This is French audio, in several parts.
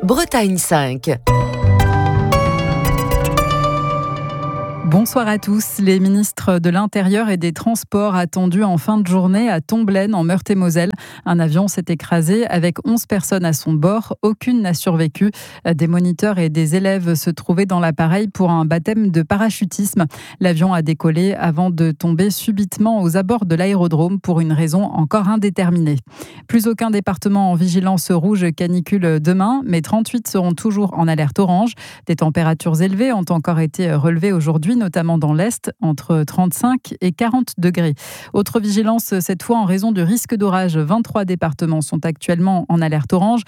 Bretagne 5. Bonsoir à tous. Les ministres de l'Intérieur et des Transports attendus en fin de journée à Tomblaine, en Meurthe-et-Moselle. Un avion s'est écrasé avec 11 personnes à son bord. Aucune n'a survécu. Des moniteurs et des élèves se trouvaient dans l'appareil pour un baptême de parachutisme. L'avion a décollé avant de tomber subitement aux abords de l'aérodrome pour une raison encore indéterminée. Plus aucun département en vigilance rouge canicule demain, mais 38 seront toujours en alerte orange. Des températures élevées ont encore été relevées aujourd'hui, notamment dans l'Est, entre 35 et 40 degrés. Autre vigilance, cette fois en raison du risque d'orage. 23 départements sont actuellement en alerte orange.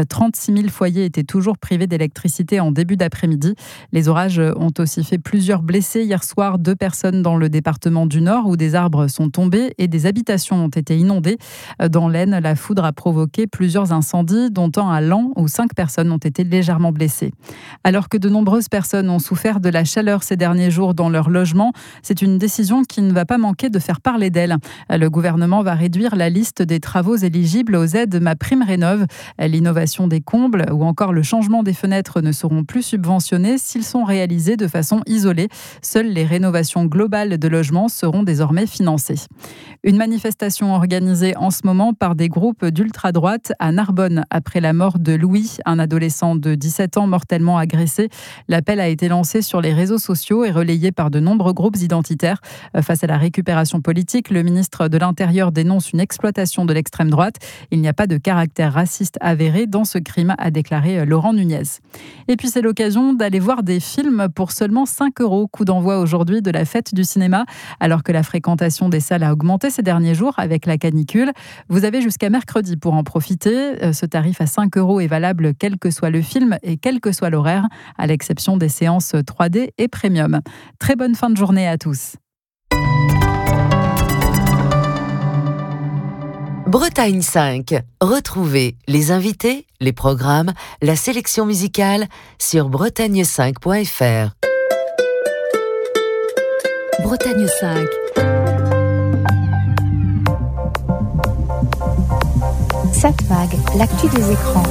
36 000 foyers étaient toujours privés d'électricité en début d'après-midi. Les orages ont aussi fait plusieurs blessés. Hier soir, 2 personnes dans le département du Nord où des arbres sont tombés et des habitations ont été inondées. Dans l'Aisne, la foudre a provoqué plusieurs incendies, dont un à Laon où 5 personnes ont été légèrement blessées. Alors que de nombreuses personnes ont souffert de la chaleur ces derniers jours dans leur logement, c'est une décision qui ne va pas manquer de faire parler d'elle. Le gouvernement va réduire la liste des travaux éligibles aux aides MaPrimeRénov'. L'innovation des combles ou encore le changement des fenêtres ne seront plus subventionnés s'ils sont réalisés de façon isolée. Seules les rénovations globales de logements seront désormais financées. Une manifestation organisée en ce moment par des groupes d'ultra-droite à Narbonne après la mort de Louis, un adolescent de 17 ans mortellement agressé. L'appel a été lancé sur les réseaux sociaux et relayé par de nombreux groupes identitaires. Face à la récupération politique, le ministre de l'Intérieur dénonce une exploitation de l'extrême droite. Il n'y a pas de caractère raciste avéré dans ce crime, a déclaré Laurent Nunez. Et puis c'est l'occasion d'aller voir des films pour seulement 5 €. Coup d'envoi aujourd'hui de la fête du cinéma. Alors que la fréquentation des salles a augmenté ces derniers jours avec la canicule, vous avez jusqu'à mercredi pour en profiter. Ce tarif à 5 € est valable quel que soit le film et quel que soit l'horaire, à l'exception des séances 3D et Premium. Très bonne fin de journée à tous. Bretagne 5. Retrouvez les invités, les programmes, la sélection musicale sur bretagne5.fr. Bretagne 5. Satmag, l'actu des écrans.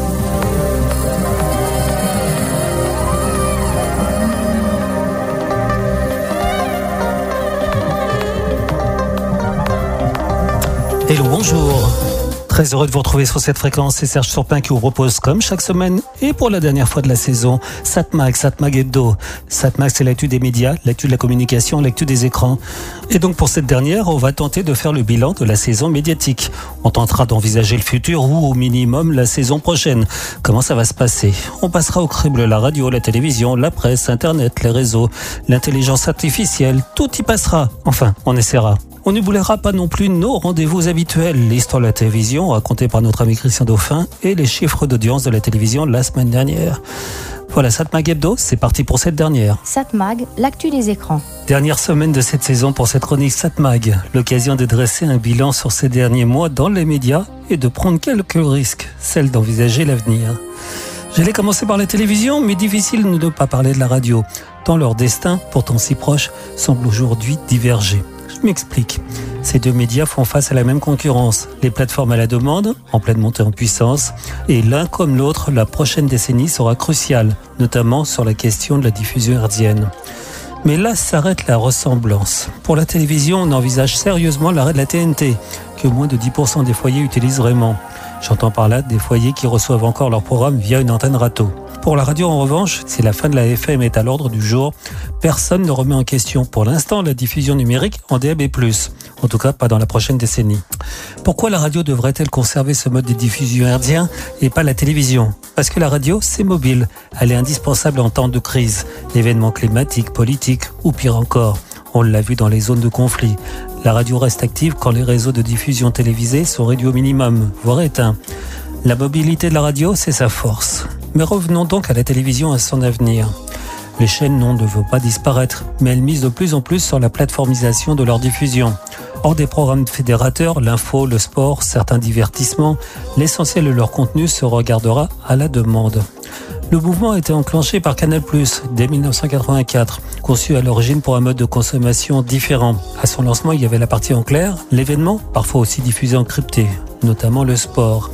Hello, bonjour. Très heureux de vous retrouver sur cette fréquence. C'est Serge Surpin qui vous propose, comme chaque semaine, et pour la dernière fois de la saison, Satmag Hebdo. Satmag, c'est l'actu des médias, l'actu de la communication, l'actu des écrans. Et donc pour cette dernière, on va tenter de faire le bilan de la saison médiatique. On tentera d'envisager le futur ou au minimum la saison prochaine. Comment ça va se passer ? On passera au crible la radio, la télévision, la presse, Internet, les réseaux, l'intelligence artificielle. Tout y passera. Enfin, on essaiera. On n'oubliera pas non plus nos rendez-vous habituels, l'histoire de la télévision racontée par notre ami Christian Dauphin et les chiffres d'audience de la télévision la semaine dernière. Voilà, Satmag Hebdo, c'est parti pour cette dernière. Satmag, l'actu des écrans. Dernière semaine de cette saison pour cette chronique Satmag, l'occasion de dresser un bilan sur ces derniers mois dans les médias et de prendre quelques risques, celle d'envisager l'avenir. J'allais commencer par la télévision, mais difficile de ne pas parler de la radio, tant leur destin, pourtant si proche, semble aujourd'hui diverger. Je m'explique. Ces deux médias font face à la même concurrence. Les plateformes à la demande, en pleine montée en puissance, et l'un comme l'autre, la prochaine décennie sera cruciale, notamment sur la question de la diffusion hertzienne. Mais là s'arrête la ressemblance. Pour la télévision, on envisage sérieusement l'arrêt de la TNT, que moins de 10% des foyers utilisent vraiment. J'entends par là des foyers qui reçoivent encore leur programme via une antenne râteau. Pour la radio, en revanche, si la fin de la FM est à l'ordre du jour, personne ne remet en question pour l'instant la diffusion numérique en DAB+. En tout cas, pas dans la prochaine décennie. Pourquoi la radio devrait-elle conserver ce mode de diffusion hertzien et pas la télévision ? Parce que la radio, c'est mobile. Elle est indispensable en temps de crise, événements climatiques, politiques ou pire encore. On l'a vu dans les zones de conflit. La radio reste active quand les réseaux de diffusion télévisés sont réduits au minimum, voire éteints. La mobilité de la radio, c'est sa force. Mais revenons donc à la télévision et à son avenir. Les chaînes ne veulent pas disparaître, mais elles misent de plus en plus sur la plateformisation de leur diffusion. Hors des programmes fédérateurs, l'info, le sport, certains divertissements, l'essentiel de leur contenu se regardera à la demande. Le mouvement a été enclenché par Canal+, dès 1984, conçu à l'origine pour un mode de consommation différent. À son lancement, il y avait la partie en clair, l'événement, parfois aussi diffusé en crypté, notamment le sport.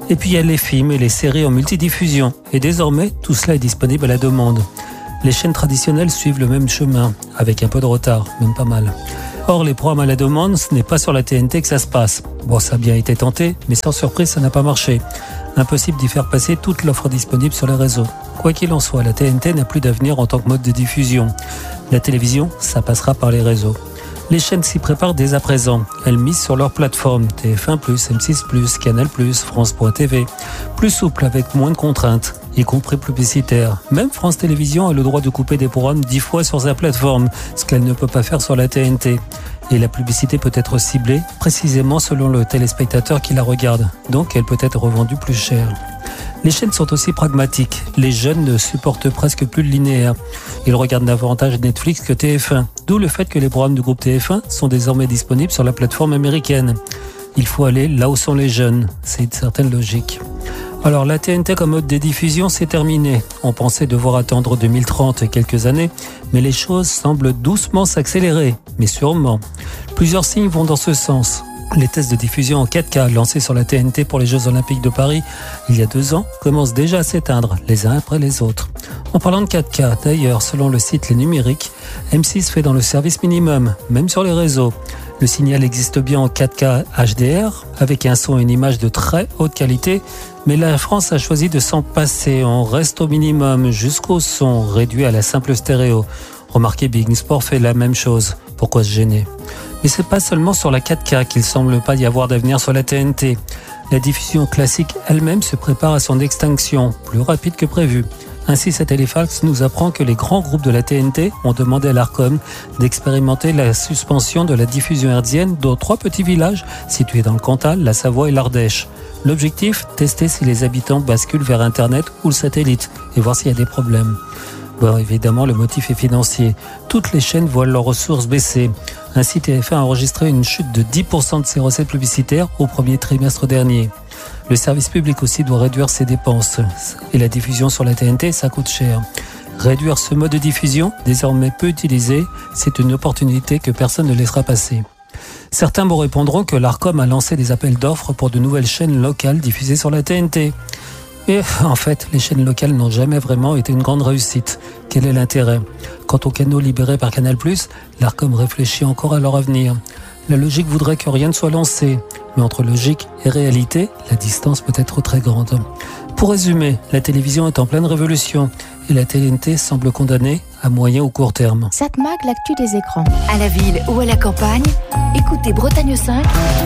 Et puis il y a les films et les séries en multidiffusion. Et désormais, tout cela est disponible à la demande. Les chaînes traditionnelles suivent le même chemin, avec un peu de retard, même pas mal. Or, les programmes à la demande, ce n'est pas sur la TNT que ça se passe. Bon, ça a bien été tenté, mais sans surprise, ça n'a pas marché. Impossible d'y faire passer toute l'offre disponible sur les réseaux. Quoi qu'il en soit, la TNT n'a plus d'avenir en tant que mode de diffusion. La télévision, ça passera par les réseaux. Les chaînes s'y préparent dès à présent. Elles misent sur leur plateforme TF1+, M6+, Canal+, France.tv. Plus souple, avec moins de contraintes, y compris publicitaires. Même France Télévisions a le droit de couper des programmes 10 fois sur sa plateforme, ce qu'elle ne peut pas faire sur la TNT. Et la publicité peut être ciblée précisément selon le téléspectateur qui la regarde. Donc elle peut être revendue plus cher. Les chaînes sont aussi pragmatiques. Les jeunes ne supportent presque plus le linéaire. Ils regardent davantage Netflix que TF1. D'où le fait que les programmes du groupe TF1 sont désormais disponibles sur la plateforme américaine. Il faut aller là où sont les jeunes. C'est une certaine logique. Alors la TNT comme mode de diffusion, c'est terminé. On pensait devoir attendre 2030 et quelques années, mais les choses semblent doucement s'accélérer, mais sûrement. Plusieurs signes vont dans ce sens. Les tests de diffusion en 4K lancés sur la TNT pour les Jeux Olympiques de Paris il y a 2 ans commencent déjà à s'éteindre les uns après les autres. En parlant de 4K, d'ailleurs, selon le site Les Numériques, M6 fait dans le service minimum, même sur les réseaux. Le signal existe bien en 4K HDR, avec un son et une image de très haute qualité, mais la France a choisi de s'en passer. On reste au minimum jusqu'au son, réduit à la simple stéréo. Remarquez, Big Sport fait la même chose. Pourquoi se gêner ? Mais c'est pas seulement sur la 4K qu'il semble pas y avoir d'avenir sur la TNT. La diffusion classique elle-même se prépare à son extinction, plus rapide que prévu. Ainsi, cet Téléfax nous apprend que les grands groupes de la TNT ont demandé à l'Arcom d'expérimenter la suspension de la diffusion hertzienne dans 3 petits villages situés dans le Cantal, la Savoie et l'Ardèche. L'objectif, tester si les habitants basculent vers Internet ou le satellite et voir s'il y a des problèmes. Bon, évidemment, le motif est financier. Toutes les chaînes voient leurs ressources baisser. Ainsi, TF1 a enregistré une chute de 10% de ses recettes publicitaires au premier trimestre dernier. Le service public aussi doit réduire ses dépenses. Et la diffusion sur la TNT, ça coûte cher. Réduire ce mode de diffusion, désormais peu utilisé, c'est une opportunité que personne ne laissera passer. Certains me répondront que l'Arcom a lancé des appels d'offres pour de nouvelles chaînes locales diffusées sur la TNT. Et en fait, les chaînes locales n'ont jamais vraiment été une grande réussite. Quel est l'intérêt ? Quant aux canaux libérés par Canal+, l'Arcom réfléchit encore à leur avenir. La logique voudrait que rien ne soit lancé. Mais entre logique et réalité, la distance peut être très grande. Pour résumer, la télévision est en pleine révolution et la TNT semble condamnée à moyen ou court terme. Satmag, l'actu des écrans. À la ville ou à la campagne, écoutez Bretagne 5.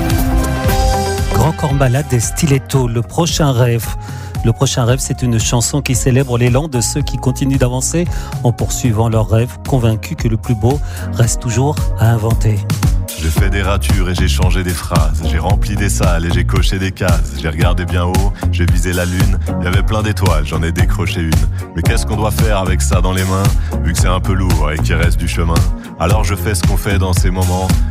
Grand corps malade et stiletto, le prochain rêve. Le prochain rêve, c'est une chanson qui célèbre l'élan de ceux qui continuent d'avancer en poursuivant leurs rêves, convaincus que le plus beau reste toujours à inventer. J'ai fait des ratures et j'ai changé des phrases. J'ai rempli des salles et j'ai coché des cases. J'ai regardé bien haut, j'ai visé la lune. Il y avait plein d'étoiles, j'en ai décroché une. Mais qu'est-ce qu'on doit faire avec ça dans les mains, vu que c'est un peu lourd et qu'il reste du chemin? Alors je fais ce qu'on fait dans ces moments.